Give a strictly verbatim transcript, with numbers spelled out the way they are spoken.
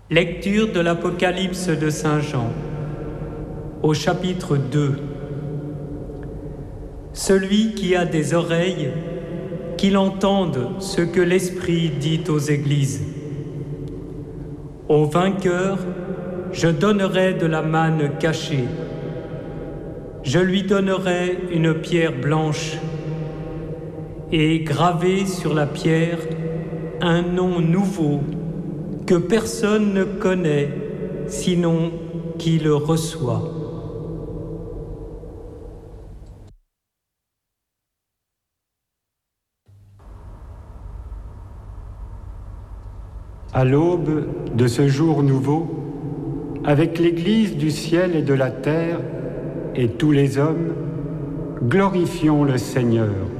Lecture de l'Apocalypse de Saint Jean, au chapitre deux. Celui qui a des oreilles, qu'il entende ce que l'Esprit dit aux églises. Au vainqueur, je donnerai de la manne cachée. Je lui donnerai une pierre blanche et gravé sur la pierre un nom nouveau que personne ne connaît sinon qui le reçoit. À l'aube de ce jour nouveau, avec l'Église du ciel et de la terre et tous les hommes, glorifions le Seigneur.